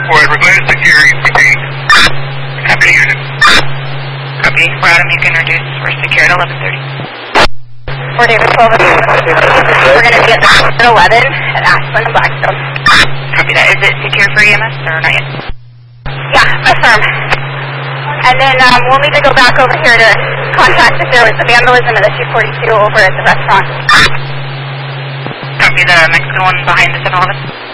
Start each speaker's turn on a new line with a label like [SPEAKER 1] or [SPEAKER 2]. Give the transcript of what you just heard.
[SPEAKER 1] report. We're going to secure ECP. Copy unit.
[SPEAKER 2] Copy. For Adam, you can reduce. We're secure at 11:30.
[SPEAKER 3] For David 12, we're going to be at the 11 at Ashland and Blackstone.
[SPEAKER 2] Copy that. Is it secure for EMS or not yet?
[SPEAKER 3] Yeah, affirm. And then we'll need to go back over here to contact if there was vandalism at the 242 over at the restaurant.
[SPEAKER 2] Copy the Mexican one behind the 7-Eleven.